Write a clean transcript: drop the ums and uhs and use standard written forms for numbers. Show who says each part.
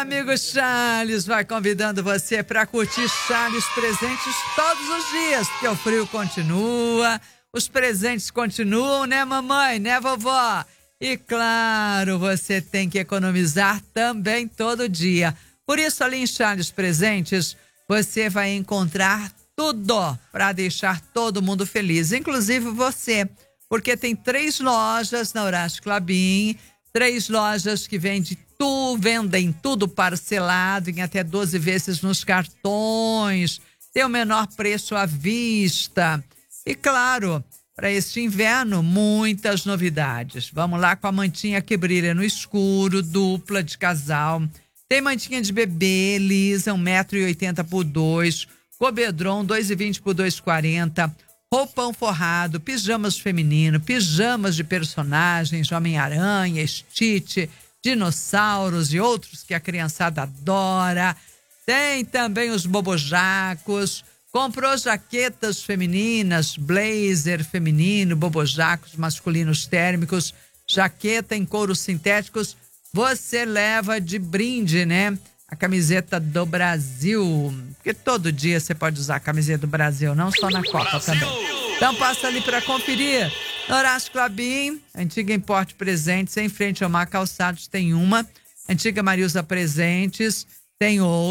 Speaker 1: amigo Charles vai convidando você para curtir Charles Presentes todos os dias, porque o frio continua, os presentes continuam, né, mamãe, né, vovó? E claro, você tem que economizar também todo dia. Por isso, ali em Charles Presentes, você vai encontrar tudo para deixar todo mundo feliz, inclusive você, porque tem 3 lojas na Horácio Klabin, 3 lojas que vendem tudo parcelado em até 12 vezes nos cartões, tem o menor preço à vista. E claro, para este inverno, muitas novidades. Vamos lá com a mantinha que brilha no escuro, dupla de casal. Tem mantinha de bebê, lisa, 1,80 m por 2, cobedron 2,20 por 2,40, roupão forrado, pijamas feminino, pijamas de personagens, Homem-Aranha, Stitch, dinossauros e outros que a criançada adora. Tem também os bobojacos. Comprou jaquetas femininas, blazer feminino, bobojacos masculinos térmicos, jaqueta em couros sintéticos. Você leva de brinde, né? A camiseta do Brasil. Porque todo dia você pode usar a camiseta do Brasil, não só na Copa também. Então passa ali para conferir. No Horácio Klabin, antiga Importe Presentes, em frente ao Mar Calçados tem uma. Antiga Marilza Presentes, tem outra.